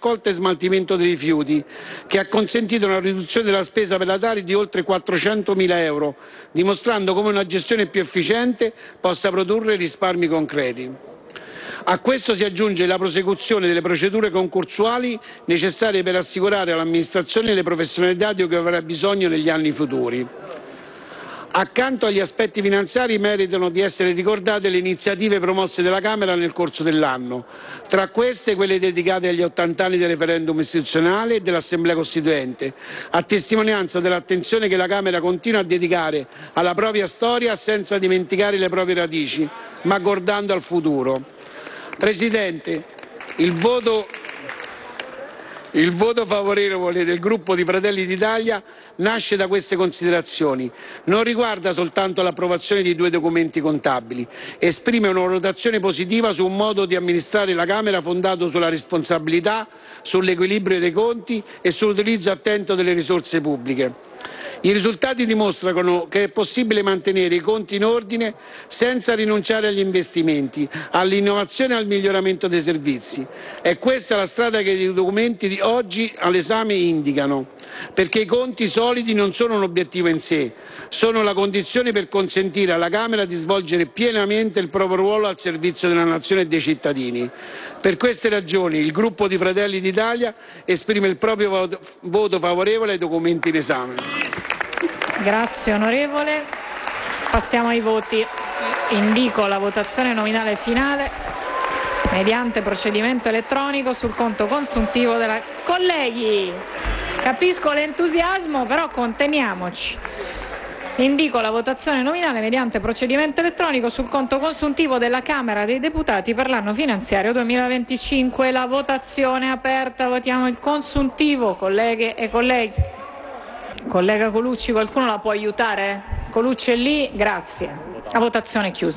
raccolta e smaltimento dei rifiuti, che ha consentito una riduzione della spesa per la Tari di oltre 400.000 euro, dimostrando come una gestione più efficiente possa produrre risparmi concreti. A questo si aggiunge la prosecuzione delle procedure concorsuali necessarie per assicurare all'amministrazione le professionalità di cui avrà bisogno negli anni futuri. Accanto agli aspetti finanziari meritano di essere ricordate le iniziative promosse dalla Camera nel corso dell'anno, tra queste quelle dedicate agli 80 anni del referendum istituzionale e dell'Assemblea Costituente, a testimonianza dell'attenzione che la Camera continua a dedicare alla propria storia senza dimenticare le proprie radici, ma guardando al futuro. Presidente, il voto favorevole del gruppo di Fratelli d'Italia nasce da queste considerazioni. Non riguarda soltanto l'approvazione di 2 documenti contabili, esprime una valutazione positiva su un modo di amministrare la Camera fondato sulla responsabilità, sull'equilibrio dei conti e sull'utilizzo attento delle risorse pubbliche. I risultati dimostrano che è possibile mantenere i conti in ordine senza rinunciare agli investimenti, all'innovazione e al miglioramento dei servizi. È questa la strada che i documenti di oggi all'esame indicano, perché i conti solidi non sono un obiettivo in sé, sono la condizione per consentire alla Camera di svolgere pienamente il proprio ruolo al servizio della Nazione e dei cittadini. Per queste ragioni il gruppo di Fratelli d'Italia esprime il proprio voto favorevole ai documenti in esame. Grazie onorevole. Passiamo ai voti. Indico la votazione nominale finale mediante procedimento elettronico sul conto consuntivo della... Colleghi, capisco l'entusiasmo, però conteniamoci. Indico la votazione nominale mediante procedimento elettronico sul conto consuntivo della Camera dei Deputati per l'anno finanziario 2025. La votazione è aperta. Votiamo il consuntivo, colleghe e colleghi. Collega Colucci, qualcuno la può aiutare? Colucci è lì, grazie. La votazione è chiusa.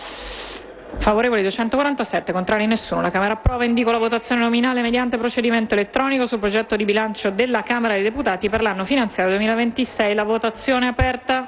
Favorevoli 247, contrari nessuno. La Camera approva. Indico la votazione nominale mediante procedimento elettronico sul progetto di bilancio della Camera dei Deputati per l'anno finanziario 2026. La votazione è aperta.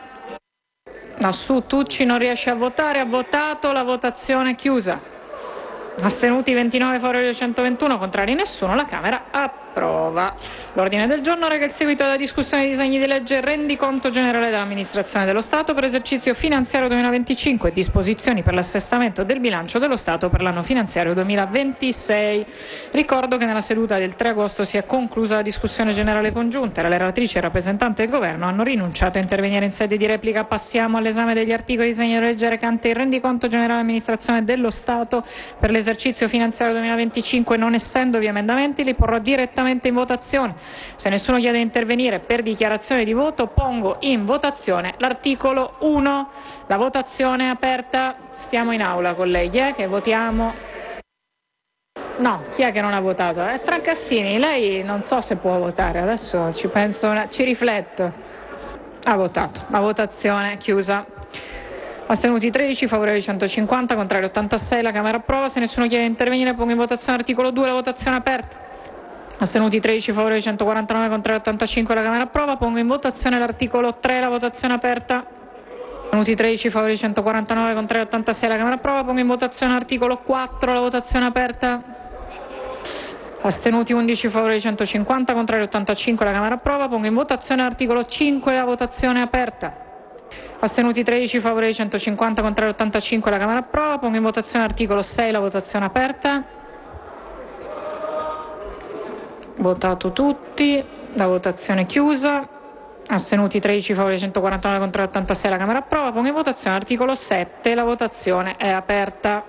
Lassù Tucci non riesce a votare, ha votato, la votazione è chiusa. Astenuti 29, favorevoli 121, contrari nessuno. La Camera approva. L'ordine del giorno reca il seguito della discussione dei disegni di legge rendiconto generale dell'amministrazione dello Stato per esercizio finanziario 2025 e disposizioni per l'assestamento del bilancio dello Stato per l'anno finanziario 2026. Ricordo che nella seduta del 3 agosto si è conclusa la discussione generale congiunta. La relatrice e il rappresentante del governo hanno rinunciato a intervenire in sede di replica. Passiamo all'esame degli articoli di disegno di legge recante il rendiconto generale dell'amministrazione dello Stato per l'esercizio finanziario 2025. Non essendovi emendamenti, li porrò direttamente in votazione. Se nessuno chiede di intervenire per dichiarazione di voto, pongo in votazione l'articolo 1. La votazione è aperta. Stiamo in aula, colleghi, che votiamo. No, chi è che non ha votato? Trancassini, lei non so se può votare, adesso ci penso, ci rifletto. Ha votato. La votazione è chiusa. Astenuti 13, favorevoli 150, contrari 86. La Camera approva. Se nessuno chiede di intervenire, pongo in votazione l'articolo 2. La votazione è aperta. Astenuti 13, favorevoli 149, contrari 85. La Camera approva. Pongo in votazione l'articolo 3. La votazione è aperta. Astenuti 13, favorevoli 149, contrari 86. La Camera approva. Pongo in votazione l'articolo 4. La votazione è aperta. Astenuti 11, favorevoli 150, contrari 85. La Camera approva. Pongo in votazione l'articolo 5. La votazione è aperta. Astenuti 13, favorevoli 150, contrari 85. La Camera approva. Pongo in votazione l'articolo 6. La votazione è aperta. Votato tutti. La votazione è chiusa. Astenuti 13, favorevoli 149, contrari 86. La Camera approva. Pongo in votazione l'articolo 7. La votazione è aperta.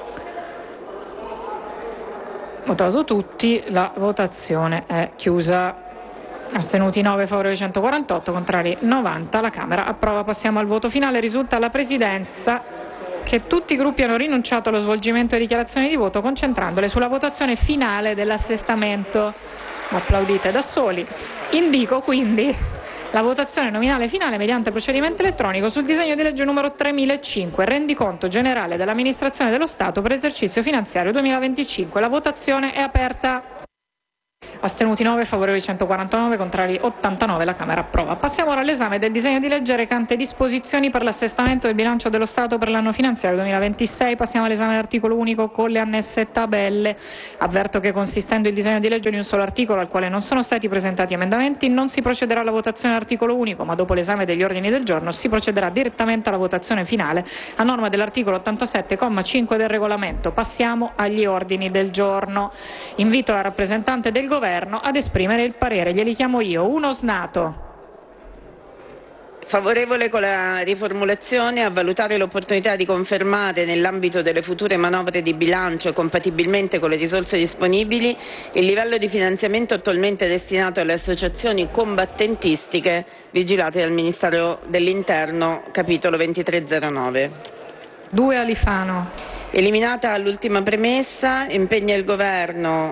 Votato tutti. La votazione è chiusa. Astenuti 9, favorevoli 148, contrari 90. La Camera approva. Passiamo al voto finale. Risulta alla Presidenza che tutti i gruppi hanno rinunciato allo svolgimento di dichiarazioni di voto, concentrandole sulla votazione finale dell'assestamento. Applaudite da soli. Indico quindi la votazione nominale finale mediante procedimento elettronico sul disegno di legge numero 3005, rendiconto generale dell'amministrazione dello Stato per esercizio finanziario 2025. La votazione è aperta. Astenuti 9, favorevoli 149, contrari 89, la Camera approva. Passiamo ora all'esame del disegno di legge recante disposizioni per l'assestamento del bilancio dello Stato per l'anno finanziario 2026. Passiamo all'esame dell'articolo unico con le annesse tabelle. Avverto che consistendo il disegno di legge di un solo articolo al quale non sono stati presentati emendamenti, non si procederà alla votazione all'articolo unico, ma dopo l'esame degli ordini del giorno si procederà direttamente alla votazione finale a norma dell'articolo 87,5 del regolamento. Passiamo agli ordini del giorno. Invito la rappresentante del Governo ad esprimere il parere. Glieli chiamo io. Uno Snato. Favorevole con la riformulazione a valutare l'opportunità di confermare nell'ambito delle future manovre di bilancio, compatibilmente con le risorse disponibili, il livello di finanziamento attualmente destinato alle associazioni combattentistiche vigilate dal Ministero dell'Interno, capitolo 2309. 2 Alifano. Eliminata l'ultima premessa, impegna il Governo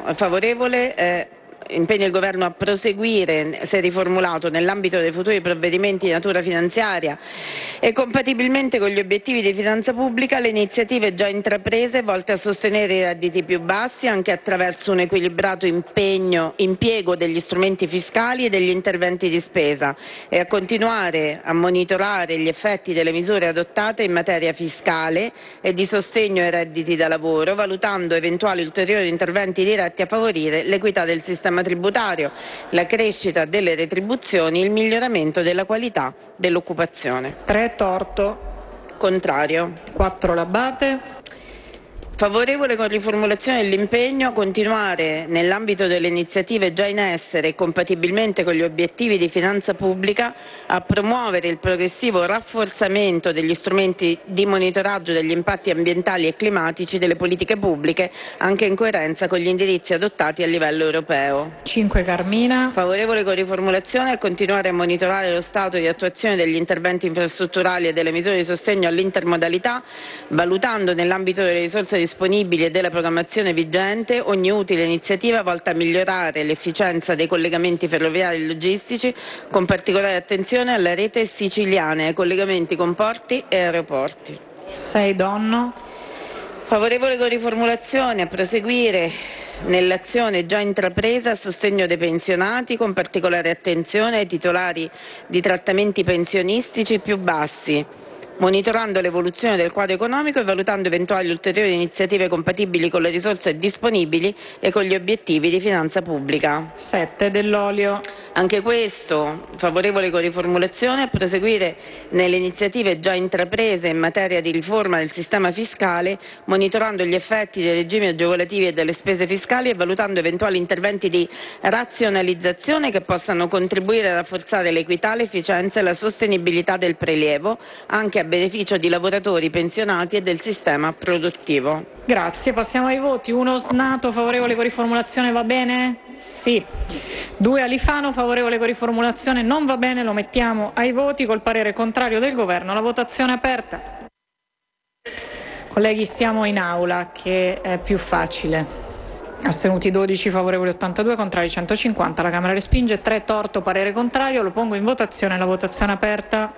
a proseguire, se riformulato, nell'ambito dei futuri provvedimenti di natura finanziaria e compatibilmente con gli obiettivi di finanza pubblica, le iniziative già intraprese volte a sostenere i redditi più bassi anche attraverso un equilibrato impiego degli strumenti fiscali e degli interventi di spesa, e a continuare a monitorare gli effetti delle misure adottate in materia fiscale e di sostegno ai redditi da lavoro, valutando eventuali ulteriori interventi diretti a favorire l'equità del sistema tributario, la crescita delle retribuzioni, il miglioramento della qualità dell'occupazione. 3 Torto. Contrario. 4 Labate. Favorevole con riformulazione dell'impegno a continuare nell'ambito delle iniziative già in essere e compatibilmente con gli obiettivi di finanza pubblica a promuovere il progressivo rafforzamento degli strumenti di monitoraggio degli impatti ambientali e climatici delle politiche pubbliche, anche in coerenza con gli indirizzi adottati a livello europeo. 5 Carmina. Favorevole con riformulazione a continuare a monitorare lo stato di attuazione degli interventi infrastrutturali e delle misure di sostegno all'intermodalità, valutando nell'ambito delle risorse disponibili e della programmazione vigente ogni utile iniziativa volta a migliorare l'efficienza dei collegamenti ferroviari e logistici, con particolare attenzione alla rete siciliana e ai collegamenti con porti e aeroporti. 6 Donno. Favorevole con riformulazione a proseguire nell'azione già intrapresa a sostegno dei pensionati, con particolare attenzione ai titolari di trattamenti pensionistici più bassi, monitorando l'evoluzione del quadro economico e valutando eventuali ulteriori iniziative compatibili con le risorse disponibili e con gli obiettivi di finanza pubblica. 7 Dell'Olio. Anche questo favorevole con riformulazione a proseguire nelle iniziative già intraprese in materia di riforma del sistema fiscale, monitorando gli effetti dei regimi agevolativi e delle spese fiscali e valutando eventuali interventi di razionalizzazione che possano contribuire a rafforzare l'equità, l'efficienza e la sostenibilità del prelievo, anche a beneficio di lavoratori, pensionati e del sistema produttivo. Grazie, passiamo ai voti. 1 Snato, favorevole con riformulazione, va bene? Sì. 2 Alifano, favorevole con riformulazione, non va bene, lo mettiamo ai voti col parere contrario del Governo. La votazione è aperta. Colleghi, stiamo in aula, che è più facile. Astenuti 12, favorevoli 82, contrari 150. La Camera respinge. 3 Torto, parere contrario. Lo pongo in votazione. La votazione è aperta.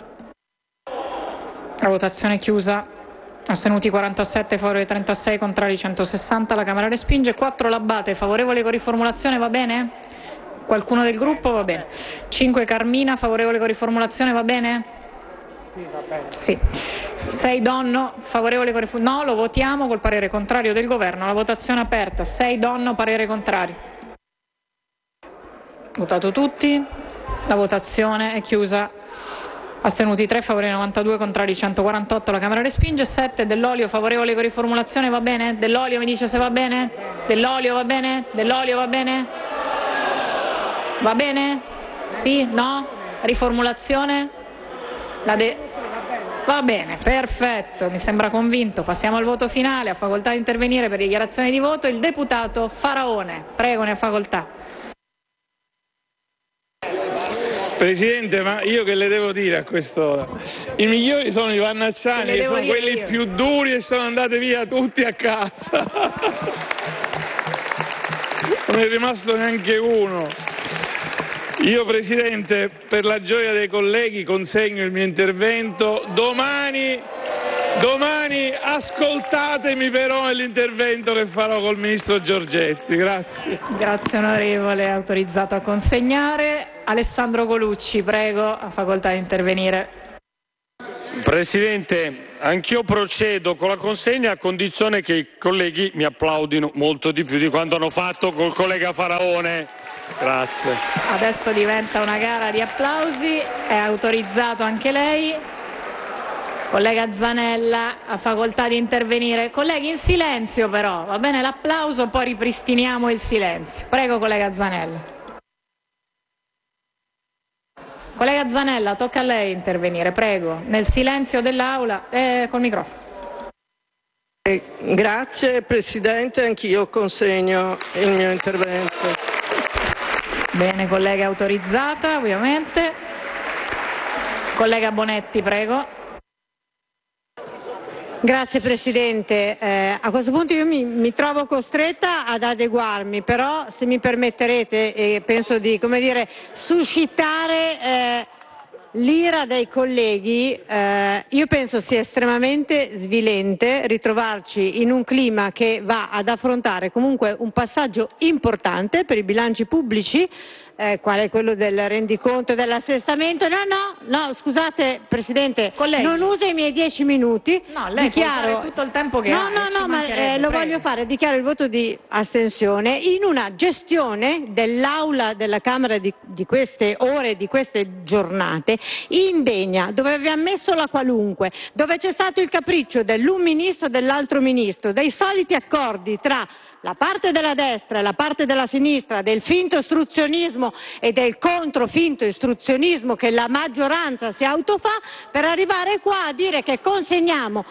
La votazione è chiusa. Astenuti 47, favorevoli 36, contrari 160. La Camera respinge. 4 Labate, favorevole con riformulazione, va bene? Qualcuno del gruppo? Va bene. 5 Carmina, favorevole con riformulazione, va bene? Sì, va bene. Sì. 6 Donno, favorevole con riformulazione. No, lo votiamo col parere contrario del Governo. La votazione è aperta. 6 Donno, parere contrario. Votato tutti. La votazione è chiusa. Astenuti 3, favorevoli 92, contrari 148. La Camera respinge. 7 Dell'Olio, favorevole con riformulazione, va bene? Dell'Olio mi dice se va bene? Dell'Olio va bene? Dell'Olio va bene? Va bene? Sì? No? Riformulazione? Va bene, perfetto, mi sembra convinto. Passiamo al voto finale. Ha facoltà di intervenire per dichiarazione di voto il deputato Faraone. Prego, ne ha facoltà. Presidente, ma io che le devo dire a quest'ora? I migliori sono i Vannacciani, che sono quelli più duri e sono andati via tutti a casa. Non è rimasto neanche uno. Io, Presidente, per la gioia dei colleghi consegno il mio intervento. Domani Domani ascoltatemi però nell'intervento che farò col ministro Giorgetti. Grazie. Grazie onorevole, autorizzato a consegnare. Alessandro Colucci, prego, ha facoltà di intervenire. Presidente, anch'io procedo con la consegna a condizione che i colleghi mi applaudino molto di più di quanto hanno fatto col collega Faraone. Grazie. Adesso diventa una gara di applausi, è autorizzato anche lei. Collega Zanella ha facoltà di intervenire. Colleghi, in silenzio però, va bene l'applauso, poi ripristiniamo il silenzio. Prego collega Zanella. Collega Zanella, tocca a lei intervenire, prego, nel silenzio dell'Aula, col microfono. Grazie Presidente, anch'io consegno il mio intervento. Bene, collega autorizzata, ovviamente. Collega Bonetti, prego. Grazie Presidente, a questo punto io mi trovo costretta ad adeguarmi, però se mi permetterete penso di suscitare l'ira dei colleghi, io penso sia estremamente svilente ritrovarci in un clima che va ad affrontare comunque un passaggio importante per i bilanci pubblici, quale è quello del rendiconto, dell'assestamento. No, scusate Presidente, colleghi, non uso i miei 10 minuti. No, lei può usare tutto il tempo che ha. No, ma lo voglio fare, dichiaro il voto di astensione in una gestione dell'Aula della Camera di queste ore, di queste giornate, indegna, dove abbiamo messo la qualunque, dove c'è stato il capriccio dell'un ministro e dell'altro ministro, dei soliti accordi tra la parte della destra e la parte della sinistra, del finto istruzionismo e del controfinto istruzionismo che la maggioranza si autofà, per arrivare qua a dire che consegniamo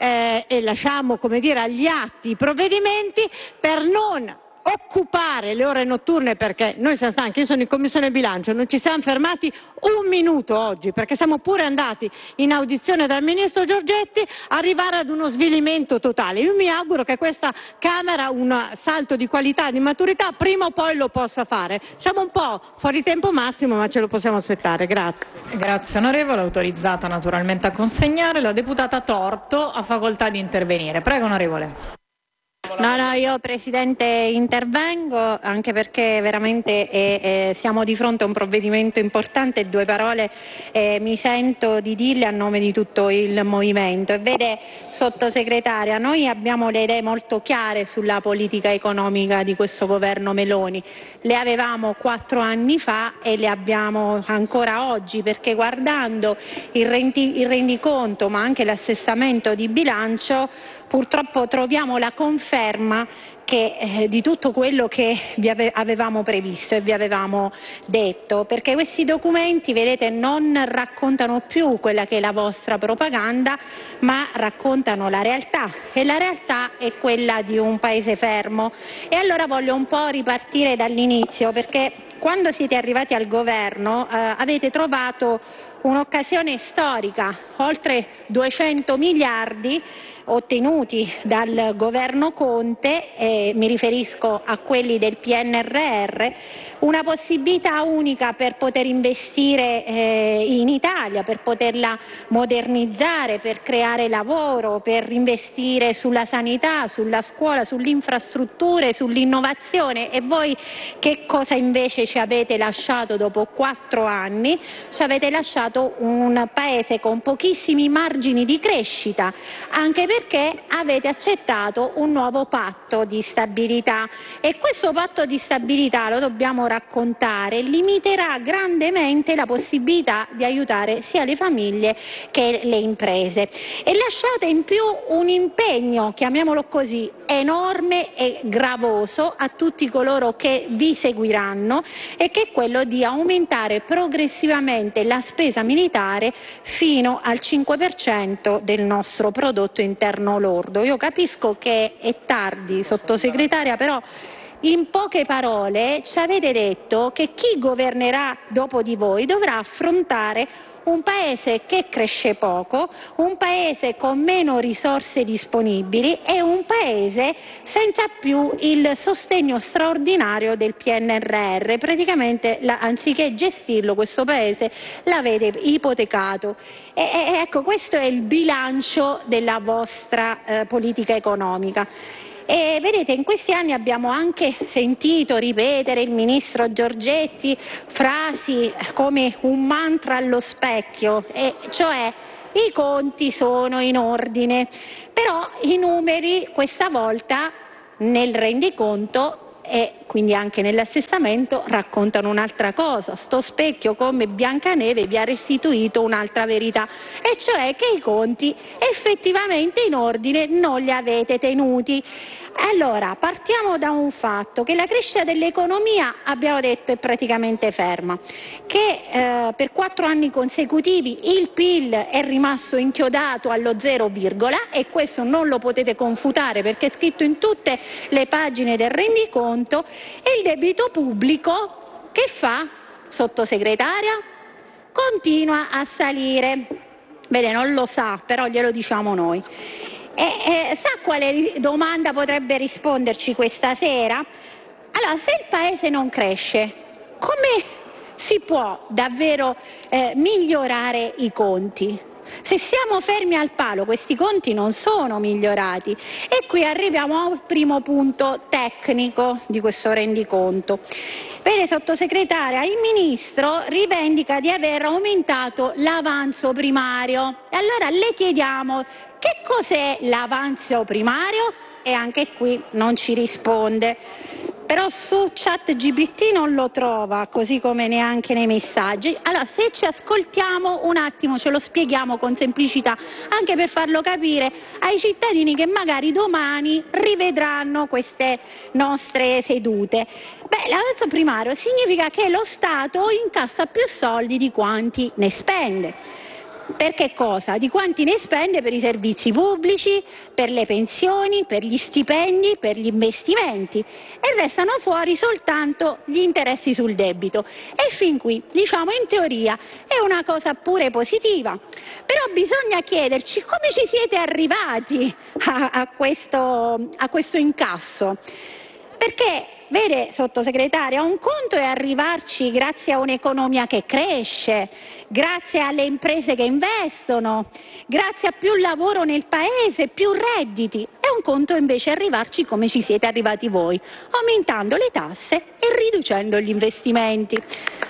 e lasciamo agli atti i provvedimenti per non occupare le ore notturne, perché noi siamo stanchi. Io sono in Commissione Bilancio, non ci siamo fermati un minuto oggi perché siamo pure andati in audizione dal Ministro Giorgetti, arrivare ad uno svilimento totale. Io mi auguro che questa Camera un salto di qualità, di maturità, prima o poi lo possa fare. Siamo un po' fuori tempo massimo, ma ce lo possiamo aspettare. Grazie. Grazie onorevole, autorizzata naturalmente a consegnare. La deputata Torto ha facoltà di intervenire. Prego onorevole. No, io Presidente intervengo anche perché veramente siamo di fronte a un provvedimento importante e due parole mi sento di dirle a nome di tutto il Movimento. E vede Sottosegretaria, noi abbiamo le idee molto chiare sulla politica economica di questo governo Meloni. Le avevamo 4 anni fa e le abbiamo ancora oggi, perché guardando il rendiconto ma anche l'assestamento di bilancio purtroppo troviamo la conferma di tutto quello che vi avevamo previsto e vi avevamo detto, perché questi documenti, vedete, non raccontano più quella che è la vostra propaganda, ma raccontano la realtà, e la realtà è quella di un paese fermo. E allora voglio un po' ripartire dall'inizio, perché quando siete arrivati al governo avete trovato un'occasione storica, oltre 200 miliardi ottenuti dal governo Conte, mi riferisco a quelli del PNRR, una possibilità unica per poter investire in Italia, per poterla modernizzare, per creare lavoro, per investire sulla sanità, sulla scuola, sulle infrastrutture, sull'innovazione. E voi che cosa invece ci avete lasciato dopo 4 anni? Ci avete lasciato un paese con pochissimi margini di crescita, anche perché avete accettato un nuovo patto di stabilità, e questo patto di stabilità, lo dobbiamo raccontare, limiterà grandemente la possibilità di aiutare sia le famiglie che le imprese. E lasciate in più un impegno, chiamiamolo così, enorme e gravoso a tutti coloro che vi seguiranno, e che è quello di aumentare progressivamente la spesa militare fino al 5% del nostro prodotto interno lordo. Io capisco che è tardi, Sottosegretaria, però in poche parole ci avete detto che chi governerà dopo di voi dovrà affrontare un paese che cresce poco, un paese con meno risorse disponibili e un paese senza più il sostegno straordinario del PNRR. Praticamente, anziché gestirlo, questo paese l'avete ipotecato. Ecco, questo è il bilancio della vostra politica economica. E vedete, in questi anni abbiamo anche sentito ripetere il ministro Giorgetti frasi come un mantra allo specchio, e cioè i conti sono in ordine, però i numeri questa volta nel rendiconto e quindi anche nell'assestamento raccontano un'altra cosa. Sto specchio, come Biancaneve, vi ha restituito un'altra verità, e cioè che i conti effettivamente in ordine non li avete tenuti. Allora, partiamo da un fatto: che la crescita dell'economia, abbiamo detto, è praticamente ferma, che per 4 anni consecutivi il PIL è rimasto inchiodato allo 0, e questo non lo potete confutare perché è scritto in tutte le pagine del rendiconto, e il debito pubblico che fa, sottosegretaria? Continua a salire. Bene, non lo sa, però glielo diciamo noi. Sa quale domanda potrebbe risponderci questa sera? Allora, se il paese non cresce, come si può davvero migliorare i conti? Se siamo fermi al palo, questi conti non sono migliorati. E qui arriviamo al primo punto tecnico di questo rendiconto. Vede, sottosegretaria, il ministro rivendica di aver aumentato l'avanzo primario. E allora le chiediamo: che cos'è l'avanzo primario? E anche qui non ci risponde. Però su ChatGPT non lo trova, così come neanche nei messaggi. Allora, se ci ascoltiamo un attimo, ce lo spieghiamo con semplicità, anche per farlo capire ai cittadini che magari domani rivedranno queste nostre sedute. Beh, l'avanzo primario significa che lo Stato incassa più soldi di quanti ne spende. Per che cosa? Di quanti ne spende per i servizi pubblici, per le pensioni, per gli stipendi, per gli investimenti, e restano fuori soltanto gli interessi sul debito. E fin qui, diciamo, in teoria è una cosa pure positiva, però bisogna chiederci come ci siete arrivati a questo incasso. Perché, vede, sottosegretaria, un conto è arrivarci grazie a un'economia che cresce, grazie alle imprese che investono, grazie a più lavoro nel paese, più redditi. E un conto invece è arrivarci come ci siete arrivati voi, aumentando le tasse e riducendo gli investimenti.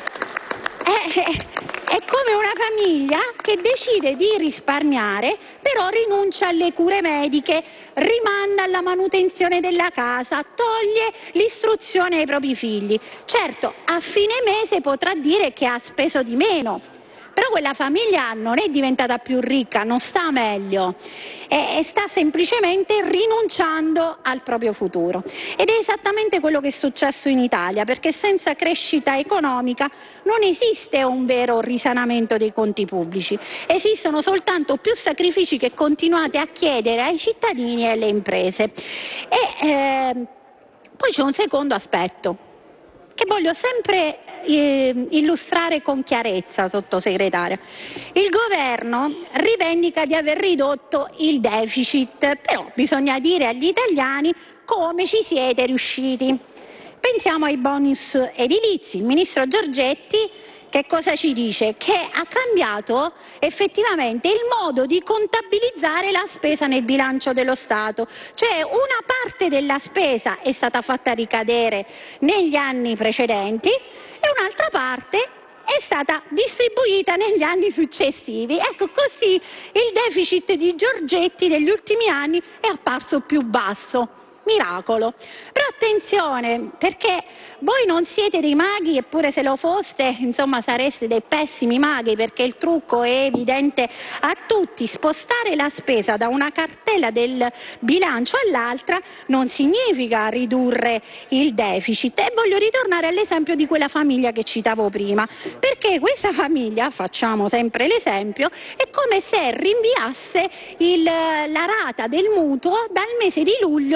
È come una famiglia che decide di risparmiare, però rinuncia alle cure mediche, rimanda alla manutenzione della casa, toglie l'istruzione ai propri figli. Certo, a fine mese potrà dire che ha speso di meno, però quella famiglia non è diventata più ricca, non sta meglio, e sta semplicemente rinunciando al proprio futuro. Ed è esattamente quello che è successo in Italia, perché senza crescita economica non esiste un vero risanamento dei conti pubblici, esistono soltanto più sacrifici che continuate a chiedere ai cittadini e alle imprese. Poi c'è un secondo aspetto che voglio sempre illustrare con chiarezza, sottosegretaria. Il governo rivendica di aver ridotto il deficit, però bisogna dire agli italiani come ci siete riusciti. Pensiamo ai bonus edilizi. Il ministro Giorgetti che cosa ci dice? Che ha cambiato effettivamente il modo di contabilizzare la spesa nel bilancio dello Stato, cioè una parte della spesa è stata fatta ricadere negli anni precedenti e un'altra parte è stata distribuita negli anni successivi. Ecco, così il deficit di Giorgetti negli ultimi anni è apparso più basso. Miracolo. Però attenzione, perché voi non siete dei maghi, eppure se lo foste, insomma, sareste dei pessimi maghi, perché il trucco è evidente a tutti. Spostare la spesa da una cartella del bilancio all'altra non significa ridurre il deficit. E voglio ritornare all'esempio di quella famiglia che citavo prima, perché questa famiglia, facciamo sempre l'esempio, è come se rinviasse la rata del mutuo dal mese di luglio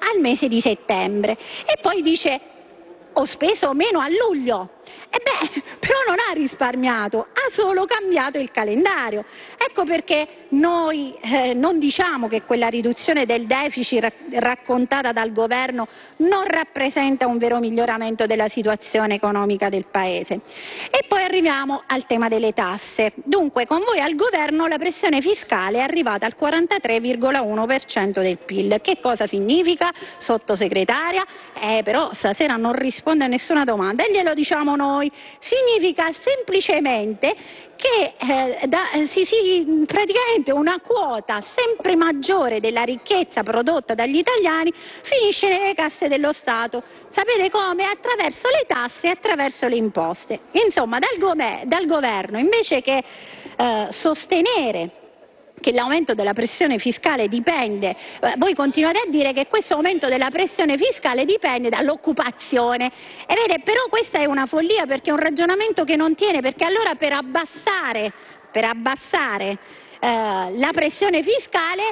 al mese di settembre. E poi dice: ho speso meno a luglio. Però non ha risparmiato, ha solo cambiato il calendario. Ecco perché noi non diciamo che quella riduzione del deficit raccontata dal governo non rappresenta un vero miglioramento della situazione economica del Paese. E poi arriviamo al tema delle tasse. Dunque, con voi al governo la pressione fiscale è arrivata al 43,1% del PIL. Che cosa significa, sottosegretaria? Però stasera non risponde a nessuna domanda e glielo diciamo noi. Significa semplicemente che praticamente una quota sempre maggiore della ricchezza prodotta dagli italiani finisce nelle casse dello Stato. Sapete come? Attraverso le tasse e attraverso le imposte. Insomma, dal governo, invece che sostenere che l'aumento della pressione fiscale dipende, voi continuate a dire che questo aumento della pressione fiscale dipende dall'occupazione. E vede, però questa è una follia, perché è un ragionamento che non tiene, perché allora per abbassare la pressione fiscale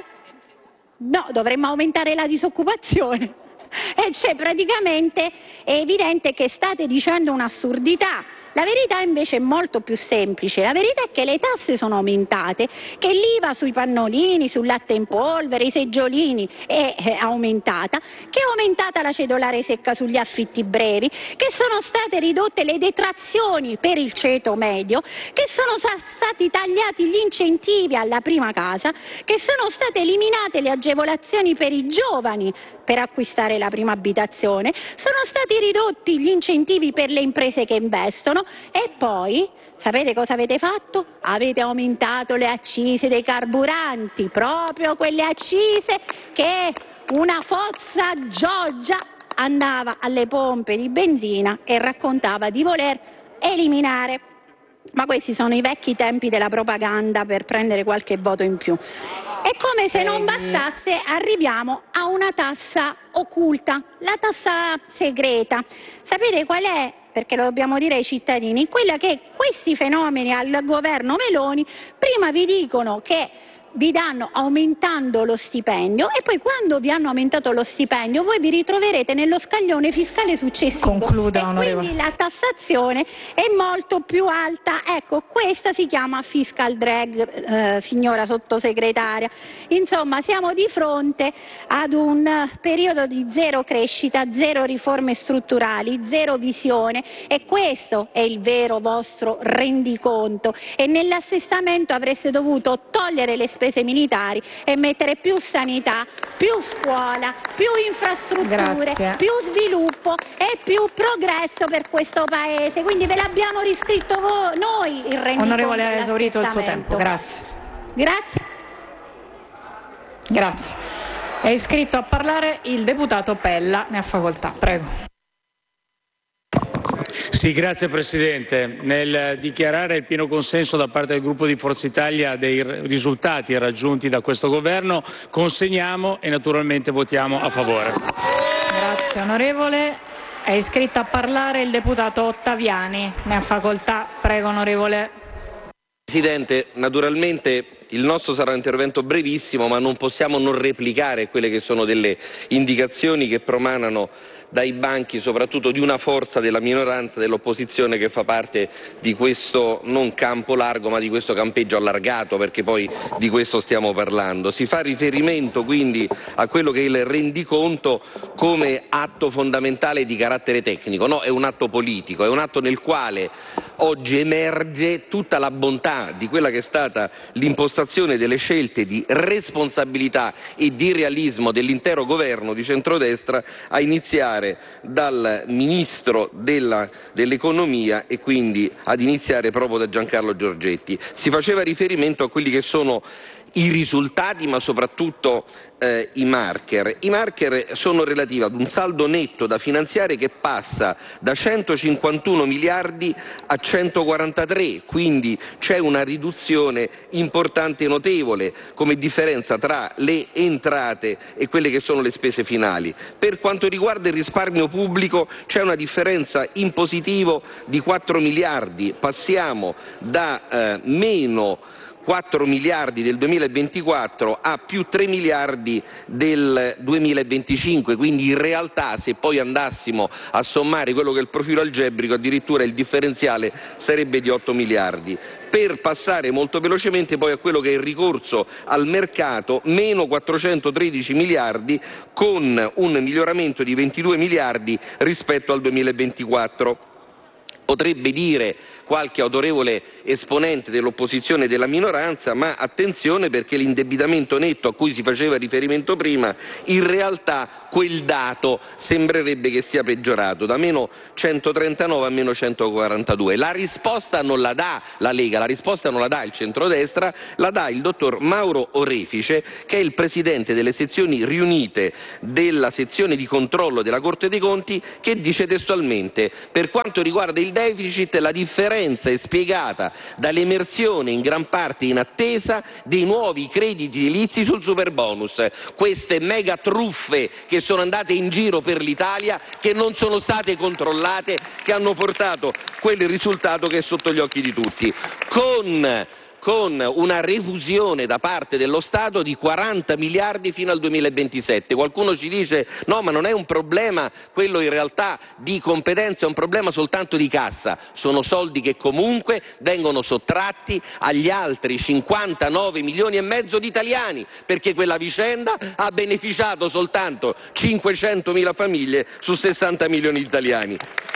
dovremmo aumentare la disoccupazione. E cioè praticamente è evidente che state dicendo un'assurdità. La verità invece è molto più semplice. La verità è che le tasse sono aumentate, che l'IVA sui pannolini, sul latte in polvere, i seggiolini è aumentata, che è aumentata la cedolare secca sugli affitti brevi, che sono state ridotte le detrazioni per il ceto medio, che sono stati tagliati gli incentivi alla prima casa, che sono state eliminate le agevolazioni per i giovani per acquistare la prima abitazione, sono stati ridotti gli incentivi per le imprese che investono. E poi, sapete cosa avete fatto? Avete aumentato le accise dei carburanti, proprio quelle accise che una Fozza Giorgia andava alle pompe di benzina e raccontava di voler eliminare. Ma questi sono i vecchi tempi della propaganda per prendere qualche voto in più. E come se non bastasse, arriviamo a una tassa occulta, la tassa segreta. Sapete qual è? Perché lo dobbiamo dire ai cittadini, quella che questi fenomeni al governo Meloni prima vi dicono che vi danno aumentando lo stipendio e poi quando vi hanno aumentato lo stipendio voi vi ritroverete nello scaglione fiscale successivo. Concluda, e onorevole. quindi la tassazione è molto più alta. Ecco, questa si chiama fiscal drag, signora sottosegretaria. Insomma, siamo di fronte ad un periodo di zero crescita, zero riforme strutturali, zero visione, e questo è il vero vostro rendiconto. E nell'assestamento avreste dovuto togliere le spese militari e mettere più sanità, più scuola, più infrastrutture, Grazie. più sviluppo e più progresso per questo Paese. Quindi ve l'abbiamo riscritto noi il rendiconto. Onorevole, ha esaurito il suo dell'assestamento. tempo. Grazie. Grazie. Grazie. È iscritto a parlare il deputato Pella. Ne ha facoltà. Prego. Sì, grazie Presidente. Nel dichiarare il pieno consenso da parte del gruppo di Forza Italia dei risultati raggiunti da questo governo, consegniamo e naturalmente votiamo a favore. Grazie onorevole. È iscritto a parlare il deputato Ottaviani. Ne ha facoltà. Prego onorevole. Presidente, naturalmente il nostro sarà un intervento brevissimo, ma non possiamo non replicare quelle che sono delle indicazioni che promanano dai banchi soprattutto di una forza della minoranza dell'opposizione che fa parte di questo non campo largo ma di questo campeggio allargato, perché poi di questo stiamo parlando. Si fa riferimento quindi a quello che è il rendiconto come atto fondamentale di carattere tecnico. No, è un atto politico, è un atto nel quale oggi emerge tutta la bontà di quella che è stata l'impostazione delle scelte di responsabilità e di realismo dell'intero governo di centrodestra, a iniziare dal Ministro dell'Economia e quindi ad iniziare proprio da Giancarlo Giorgetti. Si faceva riferimento a quelli che sono i risultati, ma soprattutto i marker. I marker sono relativi ad un saldo netto da finanziare che passa da 151 miliardi a 143, quindi c'è una riduzione importante e notevole come differenza tra le entrate e quelle che sono le spese finali. Per quanto riguarda il risparmio pubblico c'è una differenza in positivo di 4 miliardi, passiamo da meno 4 miliardi del 2024 a più 3 miliardi del 2025, quindi in realtà se poi andassimo a sommare quello che è il profilo algebrico addirittura il differenziale sarebbe di 8 miliardi. Per passare molto velocemente poi a quello che è il ricorso al mercato, meno 413 miliardi con un miglioramento di 22 miliardi rispetto al 2024. Potrebbe dire qualche autorevole esponente dell'opposizione e della minoranza, ma attenzione perché l'indebitamento netto a cui si faceva riferimento prima, in realtà quel dato sembrerebbe che sia peggiorato, da meno 139 a meno 142. La risposta non la dà la Lega, la risposta non la dà il centrodestra, la dà il dottor Mauro Orefice, che è il presidente delle sezioni riunite della sezione di controllo della Corte dei Conti, che dice testualmente: per quanto riguarda il deficit, la differenza è spiegata dall'emersione in gran parte in attesa dei nuovi crediti edilizi sul superbonus, queste mega truffe che sono andate in giro per l'Italia, che non sono state controllate, che hanno portato quel risultato che è sotto gli occhi di tutti, con una refusione da parte dello Stato di 40 miliardi fino al 2027. Qualcuno ci dice no, ma non è un problema quello in realtà di competenza, è un problema soltanto di cassa. Sono soldi che comunque vengono sottratti agli altri 59 milioni e mezzo di italiani, perché quella vicenda ha beneficiato soltanto 500.000 famiglie su 60 milioni di italiani.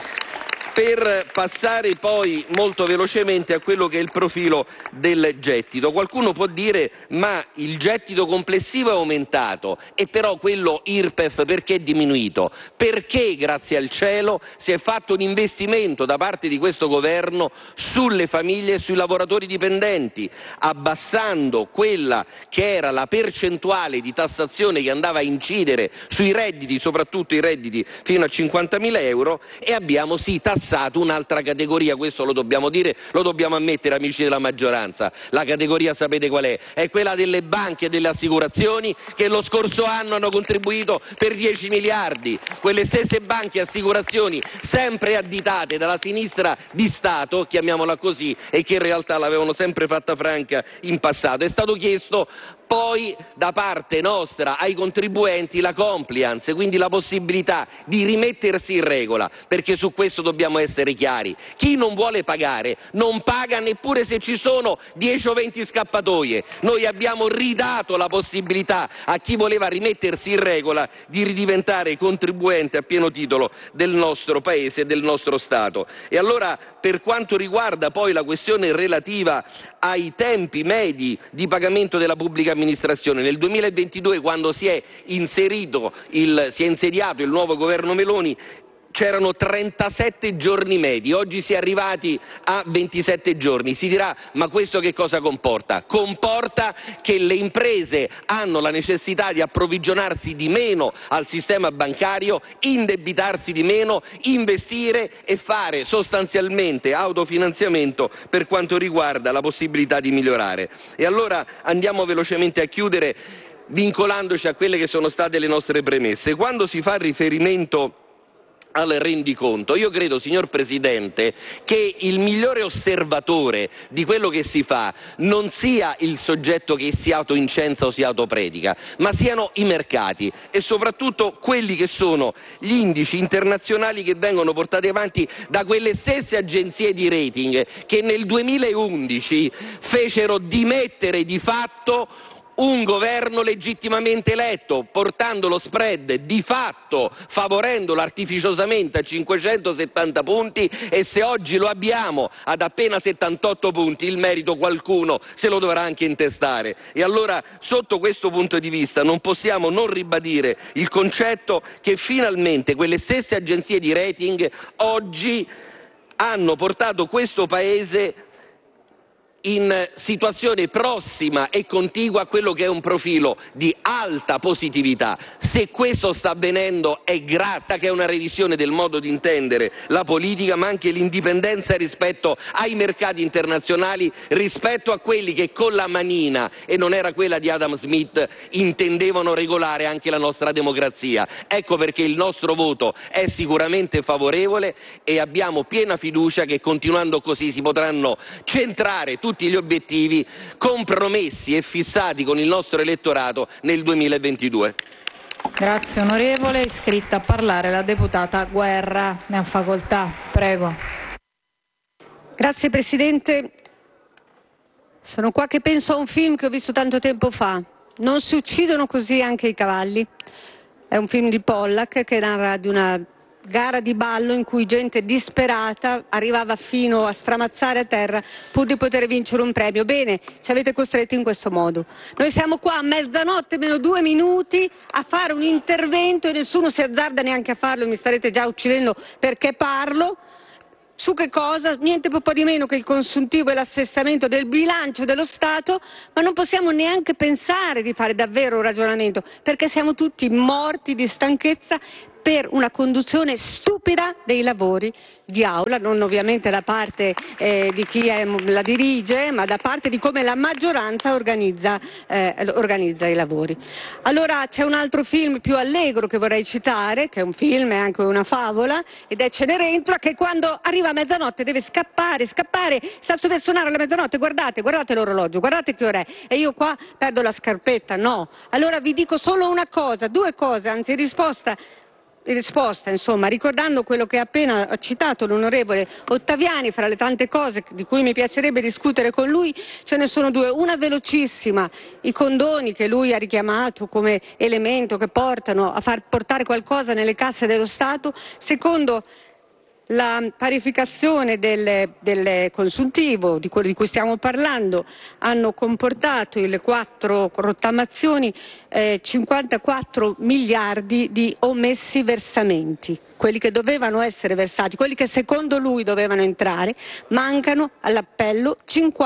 Per passare poi molto velocemente a quello che è il profilo del gettito, qualcuno può dire ma il gettito complessivo è aumentato e però quello IRPEF perché è diminuito? Perché grazie al cielo si è fatto un investimento da parte di questo governo sulle famiglie e sui lavoratori dipendenti, abbassando quella che era la percentuale di tassazione che andava a incidere sui redditi, soprattutto i redditi fino a 50.000 euro, e abbiamo tassato un'altra categoria. Questo lo dobbiamo dire, lo dobbiamo ammettere, amici della maggioranza. La categoria sapete qual è? È quella delle banche e delle assicurazioni, che lo scorso anno hanno contribuito per 10 miliardi. Quelle stesse banche e assicurazioni sempre additate dalla sinistra di Stato, chiamiamola così, e che in realtà l'avevano sempre fatta franca in passato. È stato chiesto poi da parte nostra ai contribuenti la compliance, quindi la possibilità di rimettersi in regola, perché su questo dobbiamo essere chiari: chi non vuole pagare non paga neppure se ci sono 10 o 20 scappatoie. Noi abbiamo ridato la possibilità a chi voleva rimettersi in regola di ridiventare contribuente a pieno titolo del nostro Paese e del nostro Stato. E allora, per quanto riguarda poi la questione relativa ai tempi medi di pagamento della pubblica amministrazione, nel 2022, quando si è insediato il nuovo governo Meloni, c'erano 37 giorni medi, oggi si è arrivati a 27 giorni. Si dirà ma questo che cosa comporta? Comporta che le imprese hanno la necessità di approvvigionarsi di meno al sistema bancario, indebitarsi di meno, investire e fare sostanzialmente autofinanziamento per quanto riguarda la possibilità di migliorare. E allora andiamo velocemente a chiudere, vincolandoci a quelle che sono state le nostre premesse. Quando si fa riferimento al rendiconto, io credo, signor Presidente, che il migliore osservatore di quello che si fa non sia il soggetto che si autoincensa o si autopredica, ma siano i mercati e soprattutto quelli che sono gli indici internazionali che vengono portati avanti da quelle stesse agenzie di rating che nel 2011 fecero dimettere di fatto un governo legittimamente eletto, portando lo spread di fatto, favorendolo artificiosamente a 570 punti, e se oggi lo abbiamo ad appena 78 punti il merito qualcuno se lo dovrà anche intestare. E allora, sotto questo punto di vista, non possiamo non ribadire il concetto che finalmente quelle stesse agenzie di rating oggi hanno portato questo Paese in situazione prossima e contigua a quello che è un profilo di alta positività. Se questo sta avvenendo è grazie a una revisione del modo di intendere la politica, ma anche l'indipendenza rispetto ai mercati internazionali, rispetto a quelli che con la manina, e non era quella di Adam Smith, intendevano regolare anche la nostra democrazia. Ecco perché il nostro voto è sicuramente favorevole e abbiamo piena fiducia che continuando così si potranno centrare tutti tutti gli obiettivi compromessi e fissati con il nostro elettorato nel 2022. Grazie onorevole. Iscritta a parlare la deputata Guerra. Ne ha facoltà. Prego. Grazie Presidente. Sono qua che penso a un film che ho visto tanto tempo fa. Non si uccidono così anche i cavalli. È un film di Pollack che narra di una gara di ballo in cui gente disperata arrivava fino a stramazzare a terra pur di poter vincere un premio. Bene, ci avete costretti in questo modo. Noi siamo qua a mezzanotte meno 2 minuti a fare un intervento e nessuno si azzarda neanche a farlo, mi starete già uccidendo perché parlo. Su che cosa? Niente po' di meno che il consuntivo e l'assestamento del bilancio dello Stato, ma non possiamo neanche pensare di fare davvero un ragionamento, perché siamo tutti morti di stanchezza per una conduzione stupida dei lavori di aula, non ovviamente da parte di chi la dirige, ma da parte di come la maggioranza organizza i lavori. Allora c'è un altro film più allegro che vorrei citare, che è un film e anche una favola, ed è Cenerentola, che quando arriva a mezzanotte deve scappare, sta per suonare alla mezzanotte, guardate l'orologio, guardate che ora è, e io qua perdo la scarpetta, no. Allora vi dico solo una cosa, 2 cose, anzi in risposta, insomma, ricordando quello che ha appena citato l'onorevole Ottaviani, fra le tante cose di cui mi piacerebbe discutere con lui, ce ne sono 2. Una velocissima, i condoni che lui ha richiamato come elemento che portano a far portare qualcosa nelle casse dello Stato. Secondo, la parificazione del consuntivo di quello di cui stiamo parlando hanno comportato le 4 rottamazioni 54 miliardi di omessi versamenti, quelli che dovevano essere versati, quelli che secondo lui dovevano entrare, mancano all'appello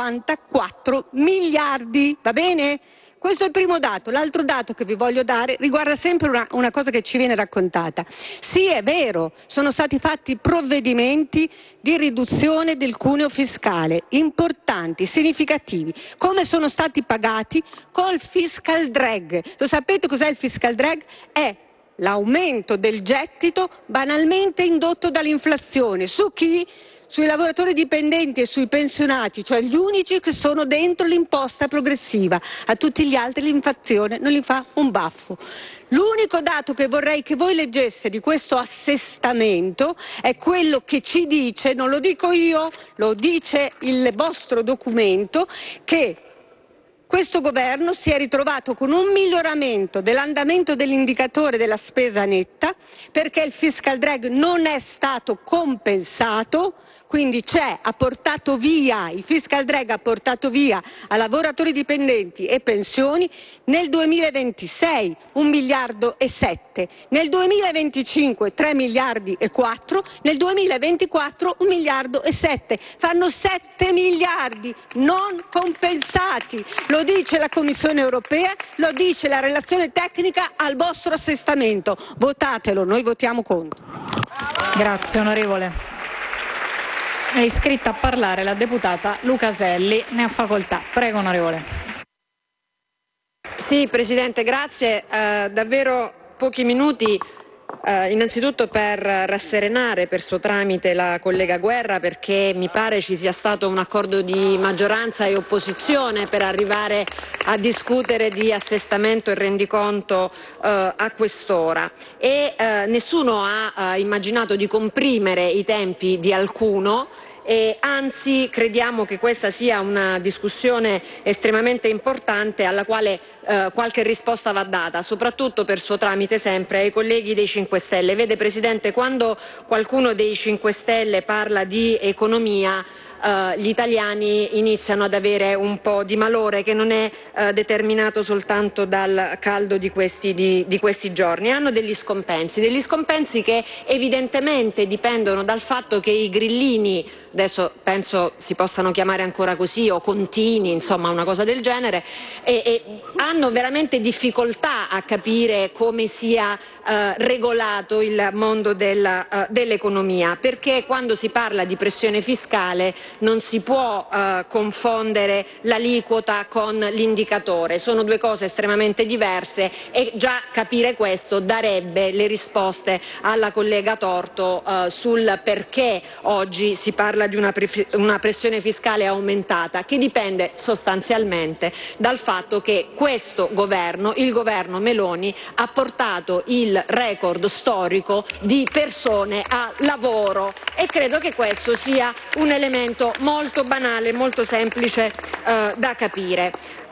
54 miliardi, va bene? Questo è il primo dato. L'altro dato che vi voglio dare riguarda sempre una cosa che ci viene raccontata. Sì, è vero, sono stati fatti provvedimenti di riduzione del cuneo fiscale, importanti, significativi. Come sono stati pagati? Col fiscal drag. Lo sapete cos'è il fiscal drag? È l'aumento del gettito banalmente indotto dall'inflazione. Su chi? Sui lavoratori dipendenti e sui pensionati, cioè gli unici che sono dentro l'imposta progressiva. A tutti gli altri l'inflazione non li fa un baffo. L'unico dato che vorrei che voi leggeste di questo assestamento è quello che ci dice, non lo dico io, lo dice il vostro documento, che questo governo si è ritrovato con un miglioramento dell'andamento dell'indicatore della spesa netta perché il fiscal drag non è stato compensato. Quindi ha portato via, il fiscal drag ha portato via a lavoratori dipendenti e pensioni nel 2026 1,7 miliardi, nel 2025 3,4 miliardi, nel 2024 1,7 miliardi. Fanno 7 miliardi non compensati. Lo dice la Commissione europea, lo dice la relazione tecnica al vostro assestamento. Votatelo, noi votiamo contro. Grazie onorevole. È iscritta a parlare la deputata Lucaselli, ne ha facoltà. Prego onorevole. Sì Presidente, grazie. Davvero pochi minuti. Innanzitutto per rasserenare per suo tramite la collega Guerra, perché mi pare ci sia stato un accordo di maggioranza e opposizione per arrivare a discutere di assestamento e rendiconto a quest'ora e nessuno ha immaginato di comprimere i tempi di alcuno. E anzi crediamo che questa sia una discussione estremamente importante alla quale qualche risposta va data, soprattutto per suo tramite sempre ai colleghi dei 5 Stelle. Vede Presidente, quando qualcuno dei 5 Stelle parla di economia gli italiani iniziano ad avere un po' di malore che non è determinato soltanto dal caldo di questi giorni. Hanno degli scompensi che evidentemente dipendono dal fatto che i grillini, adesso penso si possano chiamare ancora così, o contini, insomma una cosa del genere, e hanno veramente difficoltà a capire come sia regolato il mondo dell'economia, perché quando si parla di pressione fiscale non si può confondere l'aliquota con l'indicatore, sono 2 cose estremamente diverse e già capire questo darebbe le risposte alla collega Torto sul perché oggi si parla di una pressione fiscale aumentata, che dipende sostanzialmente dal fatto che questo governo, il governo Meloni, ha portato il record storico di persone a lavoro, e credo che questo sia un elemento molto banale, molto semplice da capire.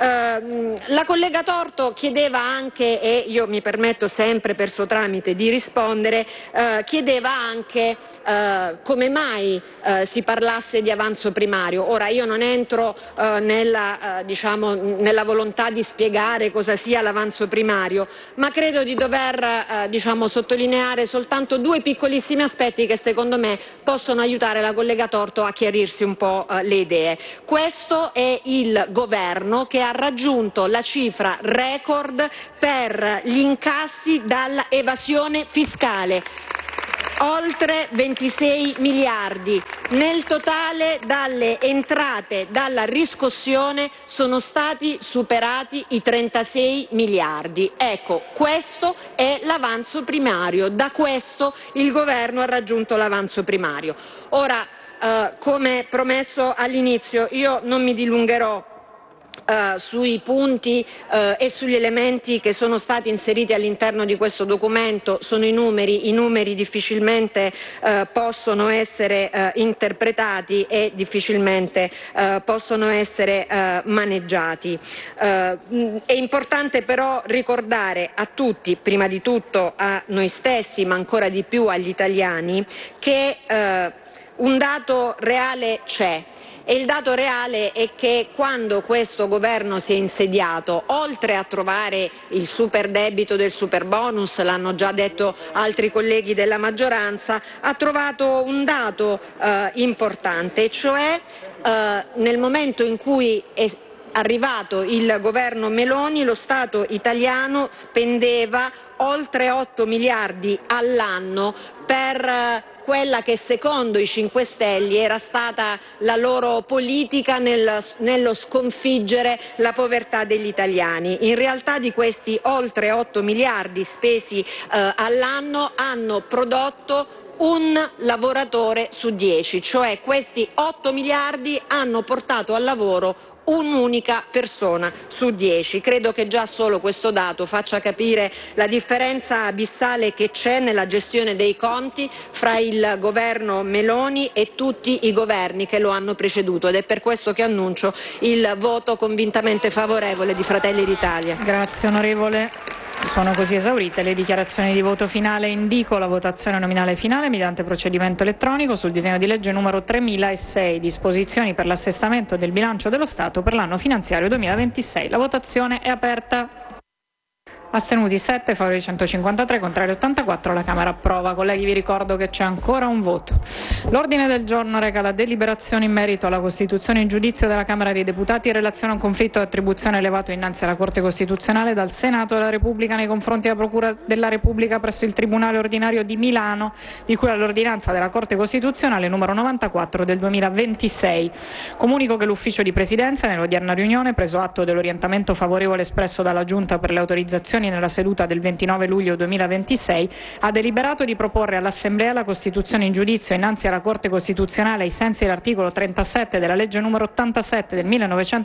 La collega Torto chiedeva anche, e io mi permetto sempre per suo tramite di rispondere, chiedeva anche come mai si parlasse di avanzo primario. Ora, io non entro nella volontà di spiegare cosa sia l'avanzo primario, ma credo di dover sottolineare soltanto due piccolissimi aspetti che secondo me possono aiutare la collega Torto a chiarirsi un po' le idee. Questo è il governo che ha raggiunto la cifra record per gli incassi dalla evasione fiscale. Oltre 26 miliardi. Nel totale dalle entrate dalla riscossione sono stati superati i 36 miliardi. Ecco, questo è l'avanzo primario. Da questo il governo ha raggiunto l'avanzo primario. Ora, come promesso all'inizio, io non mi dilungherò sui punti e sugli elementi che sono stati inseriti all'interno di questo documento. Sono i numeri difficilmente possono essere interpretati e difficilmente possono essere maneggiati. È importante però ricordare a tutti, prima di tutto a noi stessi, ma ancora di più agli italiani, che un dato reale c'è. E il dato reale è che quando questo governo si è insediato, oltre a trovare il super debito del super bonus, l'hanno già detto altri colleghi della maggioranza, ha trovato un dato importante, cioè nel momento in cui è arrivato il governo Meloni, lo Stato italiano spendeva oltre 8 miliardi all'anno per quella che secondo i 5 Stelle era stata la loro politica nello sconfiggere la povertà degli italiani. In realtà di questi oltre 8 miliardi spesi all'anno hanno prodotto un lavoratore su 10, cioè questi 8 miliardi hanno portato al lavoro un'unica persona su 10. Credo che già solo questo dato faccia capire la differenza abissale che c'è nella gestione dei conti fra il governo Meloni e tutti i governi che lo hanno preceduto, ed è per questo che annuncio il voto convintamente favorevole di Fratelli d'Italia. Grazie onorevole. Sono così esaurite le dichiarazioni di voto finale. Indico la votazione nominale finale mediante procedimento elettronico sul disegno di legge numero 3006, disposizioni per l'assestamento del bilancio dello Stato per l'anno finanziario 2026. La votazione è aperta. Astenuti 7, favorevoli 153, contrari 84, la Camera approva. Colleghi, vi ricordo che c'è ancora un voto. L'ordine del giorno reca la deliberazione in merito alla costituzione in giudizio della Camera dei Deputati in relazione a un conflitto di attribuzione elevato innanzi alla Corte Costituzionale dal Senato della Repubblica nei confronti della Procura della Repubblica presso il Tribunale Ordinario di Milano, di cui all'ordinanza della Corte Costituzionale numero 94 del 2026. Comunico che l'Ufficio di Presidenza, nell'odierna riunione, preso atto dell'orientamento favorevole espresso dalla Giunta per le autorizzazioni nella seduta del 29 luglio 2026, ha deliberato di proporre all'Assemblea la costituzione in giudizio innanzi alla Corte Costituzionale ai sensi dell'articolo 37 della legge numero 87 del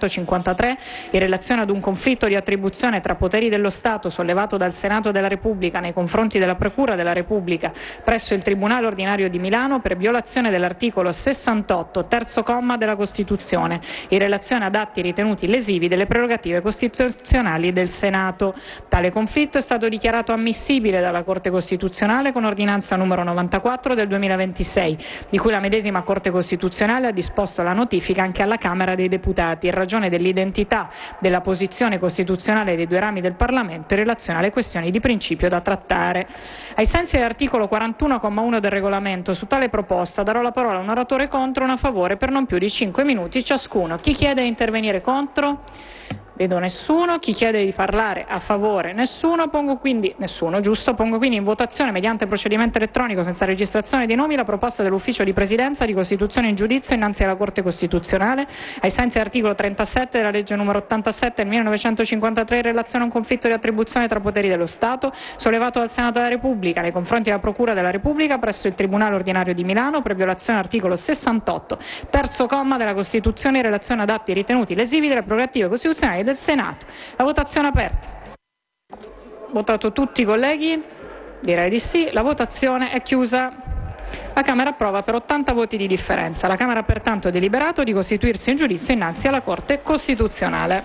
1953 in relazione ad un conflitto di attribuzione tra poteri dello Stato sollevato dal Senato della Repubblica nei confronti della Procura della Repubblica presso il Tribunale Ordinario di Milano per violazione dell'articolo 68, terzo comma della Costituzione, in relazione ad atti ritenuti lesivi delle prerogative costituzionali del Senato. Tale conflitto è stato dichiarato ammissibile dalla Corte Costituzionale con ordinanza numero 94 del 2026, di cui la medesima Corte Costituzionale ha disposto la notifica anche alla Camera dei Deputati, in ragione dell'identità della posizione costituzionale dei due rami del Parlamento in relazione alle questioni di principio da trattare. Ai sensi dell'articolo 41,1 del regolamento, su tale proposta darò la parola a un oratore contro e uno a favore per non più di 5 minuti ciascuno. Chi chiede di intervenire contro? Vedo nessuno. Chi chiede di parlare a favore? Nessuno. Pongo quindi in votazione mediante procedimento elettronico senza registrazione di nomi la proposta dell'Ufficio di Presidenza di costituzione in giudizio innanzi alla Corte Costituzionale ai sensi dell'articolo 37 della legge numero 87 del 1953 in relazione a un conflitto di attribuzione tra poteri dello Stato sollevato dal Senato della Repubblica nei confronti della Procura della Repubblica presso il Tribunale Ordinario di Milano per violazione dell'articolo 68 terzo comma della Costituzione in relazione ad atti ritenuti lesivi delle prerogative costituzionali del Senato. La votazione è aperta. Votato tutti i colleghi? Direi di sì. La votazione è chiusa. La Camera approva per 80 voti di differenza. La Camera ha pertanto deliberato di costituirsi in giudizio innanzi alla Corte Costituzionale.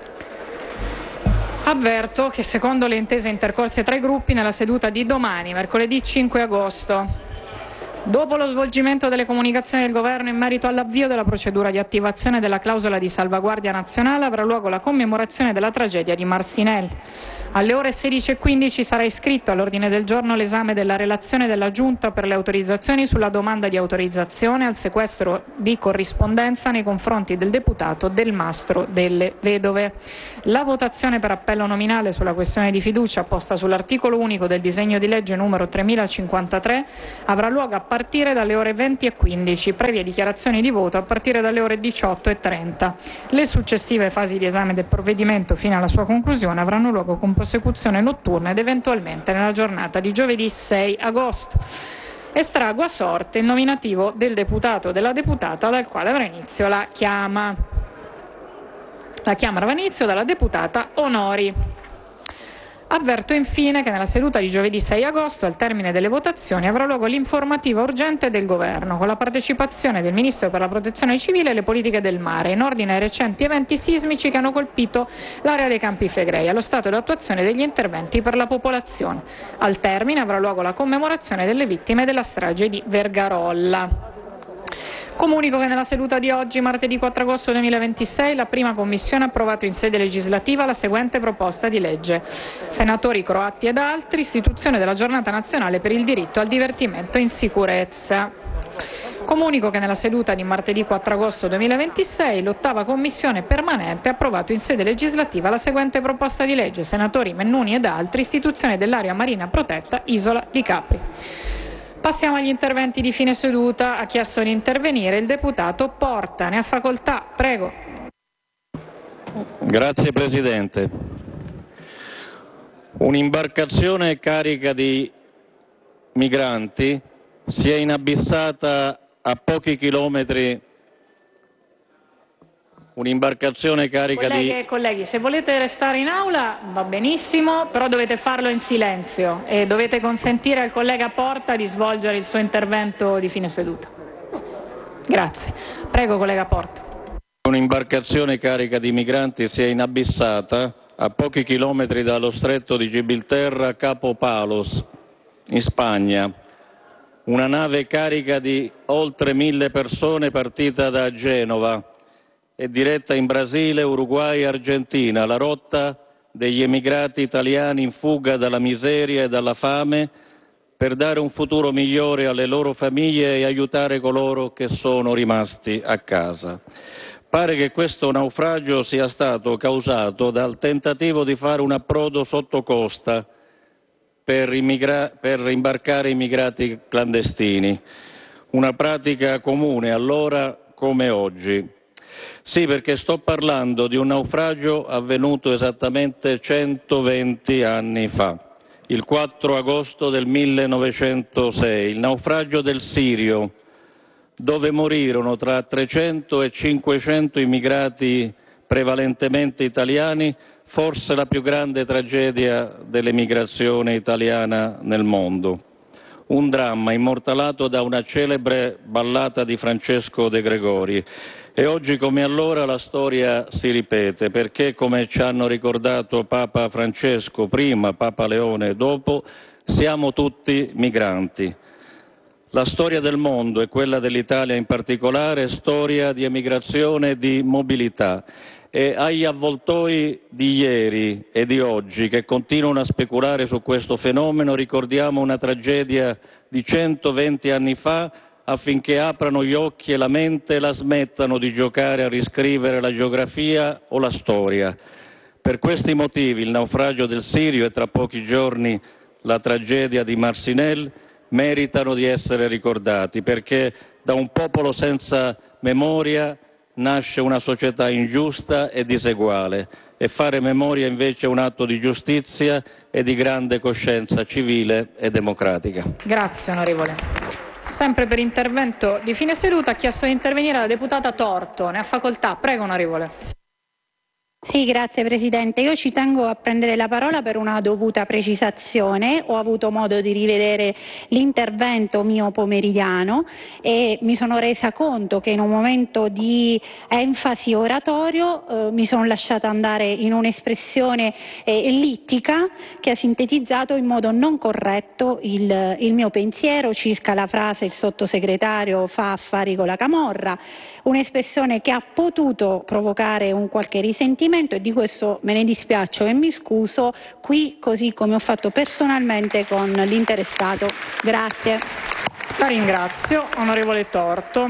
Avverto che secondo le intese intercorse tra i gruppi nella seduta di domani, mercoledì 5 agosto, dopo lo svolgimento delle comunicazioni del Governo in merito all'avvio della procedura di attivazione della clausola di salvaguardia nazionale, avrà luogo la commemorazione della tragedia di Marcinelle. Alle ore 16:15 sarà iscritto all'ordine del giorno l'esame della relazione della Giunta per le autorizzazioni sulla domanda di autorizzazione al sequestro di corrispondenza nei confronti del deputato Del Mastro delle Vedove. La votazione per appello nominale sulla questione di fiducia posta sull'articolo unico del disegno di legge numero 3053 avrà luogo a partire dalle ore 20:15, previe dichiarazioni di voto a partire dalle ore 18:30. Le successive fasi di esame del provvedimento fino alla sua conclusione avranno luogo con prosecuzione notturna ed eventualmente nella giornata di giovedì 6 agosto. Estraggo a sorte il nominativo del deputato o della deputata dal quale avrà inizio la chiama. La chiama avrà inizio dalla deputata Onori. Avverto infine che nella seduta di giovedì 6 agosto, al termine delle votazioni, avrà luogo l'informativa urgente del Governo con la partecipazione del Ministro per la Protezione Civile e le Politiche del Mare in ordine ai recenti eventi sismici che hanno colpito l'area dei Campi Flegrei, allo stato di attuazione degli interventi per la popolazione. Al termine avrà luogo la commemorazione delle vittime della strage di Vergarolla. Comunico che nella seduta di oggi, martedì 4 agosto 2026, la prima commissione ha approvato in sede legislativa la seguente proposta di legge. Senatori croati ed altri, istituzione della giornata nazionale per il diritto al divertimento in sicurezza. Comunico che nella seduta di martedì 4 agosto 2026 l'ottava commissione permanente ha approvato in sede legislativa la seguente proposta di legge. Senatori Mennuni ed altri, istituzione dell'area marina protetta Isola di Capri. Passiamo agli interventi di fine seduta. Ha chiesto di intervenire il deputato Porta. Ne ha facoltà. Prego. Grazie Presidente. Un'imbarcazione carica di migranti si è inabissata a pochi chilometri. Un'imbarcazione carica Colleghe e colleghi, se volete restare in aula va benissimo, però dovete farlo in silenzio e dovete consentire al collega Porta di svolgere il suo intervento di fine seduta. Grazie. Prego, collega Porta. Un'imbarcazione carica di migranti si è inabissata a pochi chilometri dallo stretto di Gibilterra a Capo Palos, in Spagna. Una nave carica di oltre 1000 persone partita da Genova e diretta in Brasile, Uruguay e Argentina, la rotta degli emigrati italiani in fuga dalla miseria e dalla fame per dare un futuro migliore alle loro famiglie e aiutare coloro che sono rimasti a casa. Pare che questo naufragio sia stato causato dal tentativo di fare un approdo sotto costa per imbarcare immigrati clandestini, una pratica comune allora come oggi. Sì, perché sto parlando di un naufragio avvenuto esattamente 120 anni fa, il 4 agosto del 1906, il naufragio del Sirio, dove morirono tra 300 e 500 immigrati prevalentemente italiani, forse la più grande tragedia dell'emigrazione italiana nel mondo. Un dramma immortalato da una celebre ballata di Francesco De Gregori. E oggi come allora la storia si ripete, perché come ci hanno ricordato Papa Francesco prima, Papa Leone dopo, siamo tutti migranti. La storia del mondo e quella dell'Italia in particolare è storia di emigrazione e di mobilità. E agli avvoltoi di ieri e di oggi che continuano a speculare su questo fenomeno ricordiamo una tragedia di 120 anni fa affinché aprano gli occhi e la mente e la smettano di giocare a riscrivere la geografia o la storia. Per questi motivi il naufragio del Sirio e tra pochi giorni la tragedia di Marcinelle meritano di essere ricordati, perché da un popolo senza memoria nasce una società ingiusta e diseguale, e fare memoria invece è un atto di giustizia e di grande coscienza civile e democratica. Grazie onorevole. Sempre per intervento di fine seduta ha chiesto di intervenire la deputata Torto. Ne ha facoltà. Prego onorevole. Sì, grazie Presidente. Io ci tengo a prendere la parola per una dovuta precisazione. Ho avuto modo di rivedere l'intervento mio pomeridiano e mi sono resa conto che in un momento di enfasi oratorio mi sono lasciata andare in un'espressione ellittica che ha sintetizzato in modo non corretto il mio pensiero circa la frase "il sottosegretario fa affari con la camorra", un'espressione che ha potuto provocare un qualche risentimento, e di questo me ne dispiaccio e mi scuso qui, così come ho fatto personalmente con l'interessato. Grazie. La ringrazio, onorevole Torto.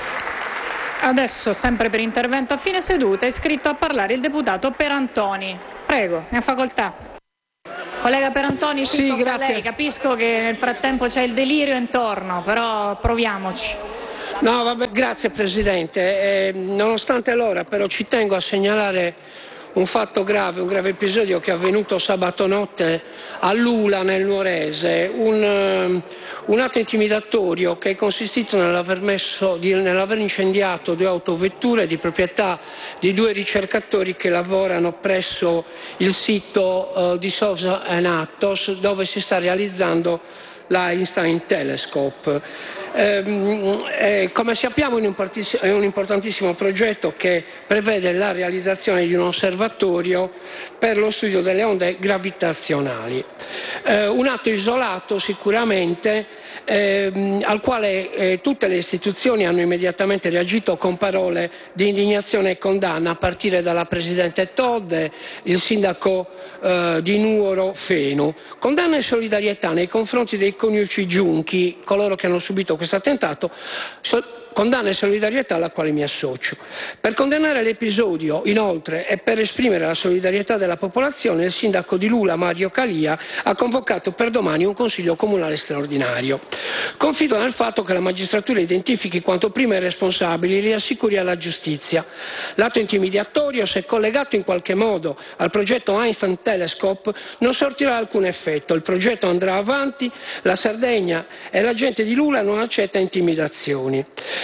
Adesso, sempre per intervento a fine seduta, è iscritto a parlare il deputato Perantoni. Prego, ne ha facoltà. Collega Perantoni, sì, grazie. Lei. Capisco che nel frattempo c'è il delirio intorno, però proviamoci. No, vabbè, grazie Presidente. Nonostante l'ora, però ci tengo a segnalare un fatto grave, un grave episodio che è avvenuto sabato notte a Lula nel Nuorese, un atto intimidatorio che è consistito nell'aver incendiato 2 autovetture di proprietà di 2 ricercatori che lavorano presso il sito di Sousa Athos, dove si sta realizzando la Einstein Telescope. Come sappiamo è un importantissimo progetto che prevede la realizzazione di un osservatorio per lo studio delle onde gravitazionali. Un atto isolato sicuramente, al quale tutte le istituzioni hanno immediatamente reagito con parole di indignazione e condanna, a partire dalla Presidente Todde, il Sindaco di Nuoro Fenu. Condanna e solidarietà nei confronti dei coniugi Giunchi, coloro che hanno subito questo attentato, condanna e solidarietà alla quale mi associo. Per condannare l'episodio, inoltre, e per esprimere la solidarietà della popolazione, il sindaco di Lula, Mario Calia, ha convocato per domani un consiglio comunale straordinario. Confido nel fatto che la magistratura identifichi quanto prima i responsabili e li assicuri alla giustizia. L'atto intimidatorio, se collegato in qualche modo al progetto Einstein Telescope, non sortirà alcun effetto. Il progetto andrà avanti, la Sardegna e la gente di Lula non accetta intimidazioni.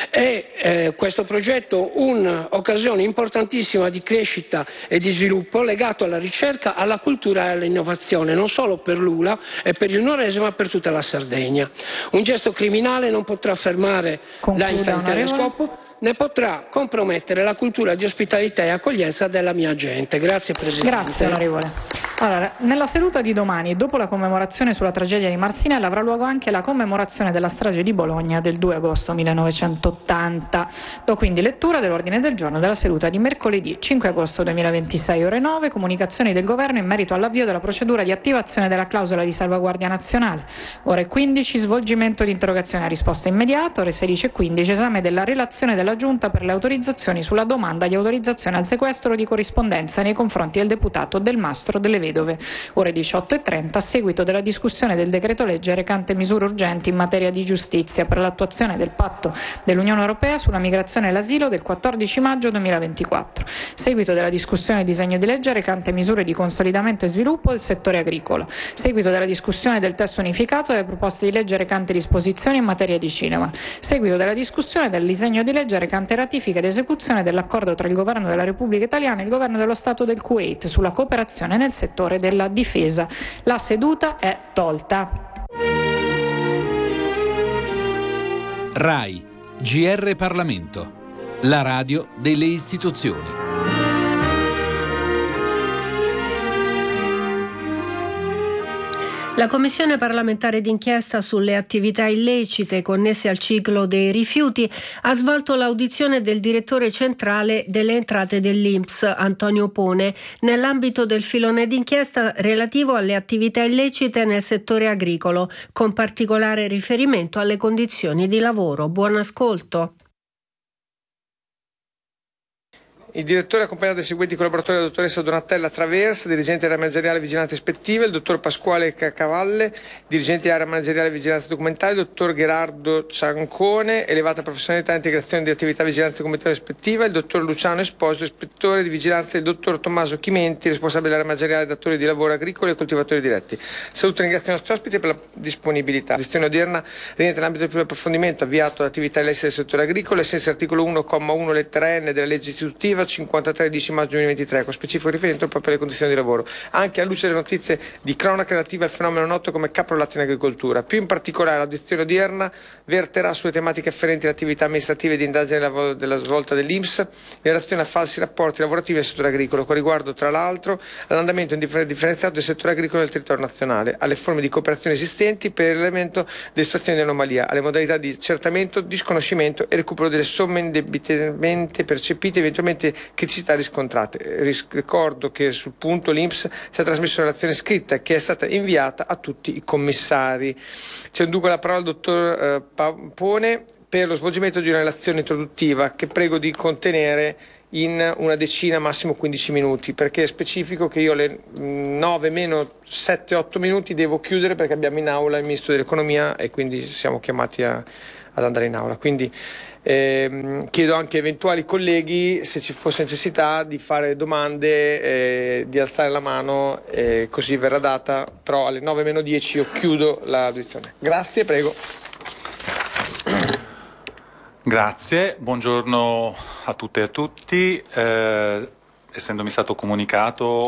È questo progetto un'occasione importantissima di crescita e di sviluppo legato alla ricerca, alla cultura e all'innovazione, non solo per Lula e per il Nuorese, ma per tutta la Sardegna. Un gesto criminale non potrà fermare l'Einstein Telescope, ne potrà compromettere la cultura di ospitalità e accoglienza della mia gente. Grazie Presidente. Grazie onorevole. Allora, nella seduta di domani, dopo la commemorazione sulla tragedia di Marcinelle, avrà luogo anche la commemorazione della strage di Bologna del 2 agosto 1980. Do quindi lettura dell'ordine del giorno della seduta di mercoledì 5 agosto 2026, ore 9, comunicazioni del Governo in merito all'avvio della procedura di attivazione della clausola di salvaguardia nazionale. Ore 15, svolgimento di interrogazione a risposta immediata. Ore 16:15, esame della relazione della Giunta per le autorizzazioni sulla domanda di autorizzazione al sequestro di corrispondenza nei confronti del deputato Del Mastro delle Vedove. Ore 18:30, a seguito della discussione del decreto legge recante misure urgenti in materia di giustizia per l'attuazione del patto dell'Unione Europea sulla migrazione e l'asilo del 14 maggio 2024. Seguito della discussione del disegno di legge recante misure di consolidamento e sviluppo del settore agricolo. Seguito della discussione del testo unificato delle proposte di legge recante disposizioni in materia di cinema. Seguito della discussione del disegno di legge recante ratifica ed esecuzione dell'accordo tra il Governo della Repubblica Italiana e il Governo dello Stato del Kuwait sulla cooperazione nel settore della difesa. La seduta è tolta. RAI, GR Parlamento, la radio delle istituzioni. La Commissione parlamentare d'inchiesta sulle attività illecite connesse al ciclo dei rifiuti ha svolto l'audizione del direttore centrale delle entrate dell'INPS, Antonio Pone, nell'ambito del filone d'inchiesta relativo alle attività illecite nel settore agricolo, con particolare riferimento alle condizioni di lavoro. Buon ascolto. Il direttore è accompagnato dai seguenti collaboratori: la dottoressa Donatella Traversa, dirigente area manageriale vigilanza ispettiva, il dottor Pasquale Cacavalle, dirigente area manageriale vigilanza documentale, il dottor Gerardo Ciancone, elevata professionalità e integrazione di attività vigilanza documentale ispettiva, il dottor Luciano Esposito, ispettore di vigilanza, e il dottor Tommaso Chimenti, responsabile dell'area manageriale datori di lavoro agricoli e coltivatori diretti. Saluto e ringrazio i nostri ospiti per la disponibilità. La gestione odierna rientra nell'ambito del primo approfondimento avviato all'attività illecite del settore agricolo, ai sensi dell'articolo 1,1 lettera N della legge istitutiva 53-10 maggio 2023, con specifico riferimento proprio alle condizioni di lavoro, anche alla luce delle notizie di cronaca relative al fenomeno noto come caporalato in agricoltura. Più in particolare, l'audizione odierna verterà sulle tematiche afferenti alle attività amministrative di indagine della svolta dell'INPS in relazione a falsi rapporti lavorativi nel settore agricolo, con riguardo tra l'altro all'andamento differenziato del settore agricolo nel territorio nazionale, alle forme di cooperazione esistenti per l'elemento delle situazioni di anomalia, alle modalità di accertamento, disconoscimento e recupero delle somme indebitamente percepite, eventualmente criticità riscontrate. Ricordo che sul punto l'INPS si è trasmesso una relazione scritta che è stata inviata a tutti i commissari. C'è dunque la parola al dottor Pone per lo svolgimento di una relazione introduttiva che prego di contenere in una decina, massimo 15 minuti, perché è specifico che io alle 9 meno 7-8 minuti devo chiudere, perché abbiamo in aula il Ministro dell'Economia e quindi siamo chiamati ad andare in aula. Quindi chiedo anche ai eventuali colleghi, se ci fosse necessità, di fare domande, di alzare la mano, così verrà data, però alle 9 meno 10 io chiudo l'audizione. Grazie, prego. Grazie, buongiorno a tutte e a tutti. Essendomi stato comunicato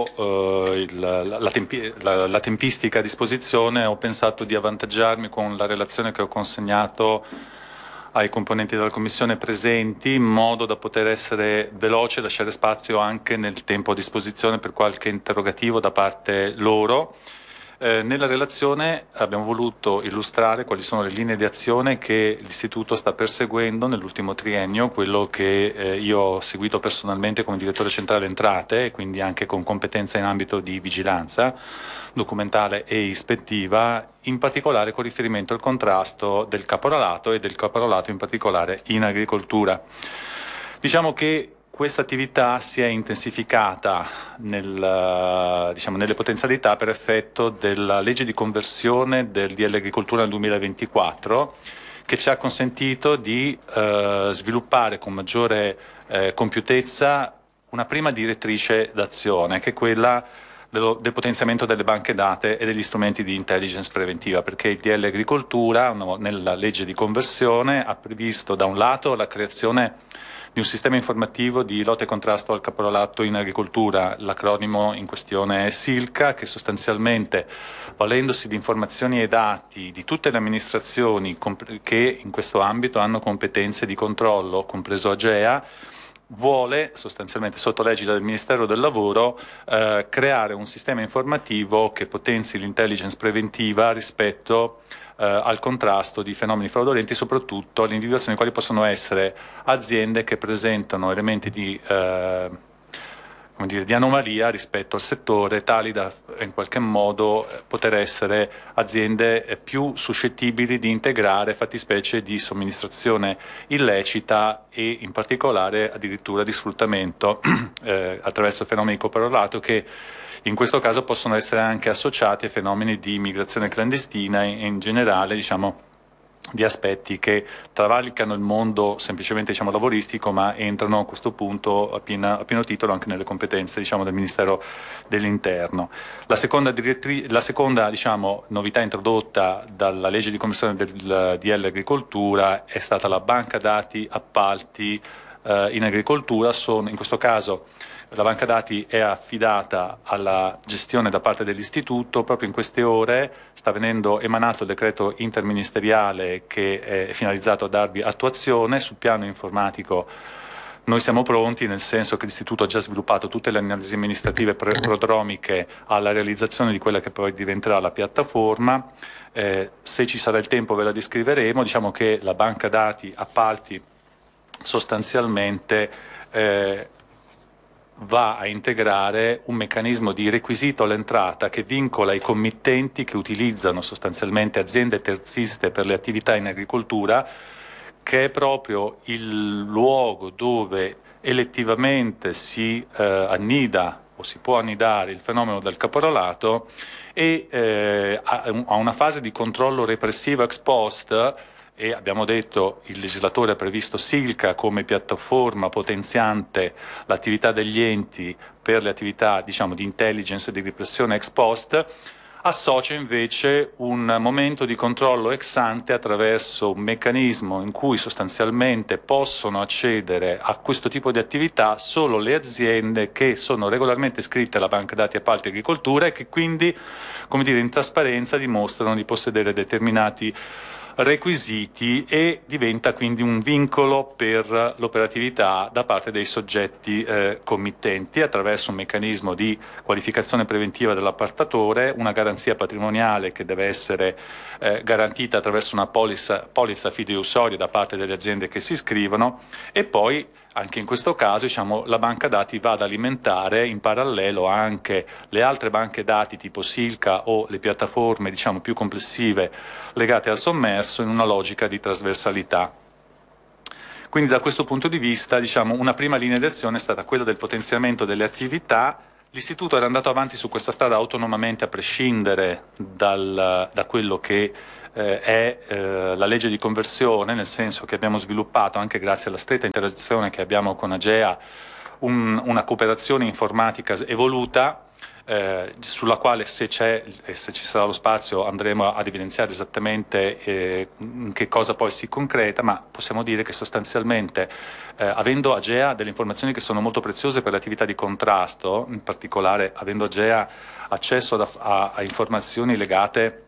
la tempistica a disposizione, ho pensato di avvantaggiarmi con la relazione che ho consegnato ai componenti della Commissione presenti, in modo da poter essere veloce e lasciare spazio anche nel tempo a disposizione per qualche interrogativo da parte loro. Nella relazione abbiamo voluto illustrare quali sono le linee di azione che l'Istituto sta perseguendo nell'ultimo triennio, quello che io ho seguito personalmente come direttore centrale entrate, e quindi anche con competenza in ambito di vigilanza documentale e ispettiva, in particolare con riferimento al contrasto del caporalato e del caporalato in particolare in agricoltura. Diciamo che questa attività si è intensificata nelle potenzialità per effetto della legge di conversione del DL Agricoltura nel 2024, che ci ha consentito di sviluppare con maggiore compiutezza una prima direttrice d'azione, che è quella del potenziamento delle banche date e degli strumenti di intelligence preventiva, perché il DL Agricoltura nella legge di conversione ha previsto da un lato la creazione di un sistema informativo di lotta e contrasto al caporalato in agricoltura. L'acronimo in questione è SILCA, che sostanzialmente, valendosi di informazioni e dati di tutte le amministrazioni che in questo ambito hanno competenze di controllo, compreso AGEA, vuole sostanzialmente, sotto l'egida del Ministero del Lavoro, creare un sistema informativo che potenzi l'intelligence preventiva rispetto al contrasto di fenomeni fraudolenti, soprattutto all'individuazione di quali possono essere aziende che presentano elementi di anomalia rispetto al settore, tali da in qualche modo poter essere aziende più suscettibili di integrare fattispecie di somministrazione illecita e in particolare addirittura di sfruttamento attraverso fenomeni di caporalato, che in questo caso possono essere anche associati a fenomeni di immigrazione clandestina e in generale, di aspetti che travalicano il mondo semplicemente lavoristico, ma entrano a questo punto a pieno titolo anche nelle competenze del Ministero dell'Interno. La seconda novità introdotta dalla legge di conversione del DL Agricoltura è stata la banca dati appalti in agricoltura. In questo caso la banca dati è affidata alla gestione da parte dell'Istituto. Proprio in queste ore sta venendo emanato il decreto interministeriale che è finalizzato a darvi attuazione. Sul piano informatico Noi siamo pronti, nel senso che l'Istituto ha già sviluppato tutte le analisi amministrative prodromiche alla realizzazione di quella che poi diventerà la piattaforma. Se ci sarà il tempo ve la descriveremo. Diciamo che la banca dati appalti sostanzialmente va a integrare un meccanismo di requisito all'entrata che vincola i committenti che utilizzano sostanzialmente aziende terziste per le attività in agricoltura, che è proprio il luogo dove elettivamente si annida o si può annidare il fenomeno del caporalato, e ha una fase di controllo repressivo ex post. E abbiamo detto, il legislatore ha previsto Silca come piattaforma potenziante l'attività degli enti per le attività, diciamo, di intelligence e di repressione ex post. Associa invece un momento di controllo ex ante attraverso un meccanismo in cui sostanzialmente possono accedere a questo tipo di attività solo le aziende che sono regolarmente iscritte alla Banca Dati Appalti Agricoltura e che quindi, come dire, in trasparenza dimostrano di possedere determinati requisiti, e diventa quindi un vincolo per l'operatività da parte dei soggetti committenti attraverso un meccanismo di qualificazione preventiva dell'appaltatore, una garanzia patrimoniale che deve essere garantita attraverso una polizza fideiussoria da parte delle aziende che si iscrivono, e poi anche in questo caso, diciamo, la banca dati va ad alimentare in parallelo anche le altre banche dati tipo Silca o le piattaforme, diciamo, più complessive legate al sommerso, in una logica di trasversalità. Quindi da questo punto di vista, diciamo, una prima linea di azione è stata quella del potenziamento delle attività. L'Istituto era andato avanti su questa strada autonomamente, a prescindere da quello che è la legge di conversione, nel senso che abbiamo sviluppato, anche grazie alla stretta interazione che abbiamo con Agea, una cooperazione informatica evoluta, sulla quale, se c'è e se ci sarà lo spazio, andremo ad evidenziare esattamente in che cosa poi si concreta, ma possiamo dire che sostanzialmente, avendo Agea delle informazioni che sono molto preziose per le attività di contrasto, in particolare avendo Agea accesso a informazioni legate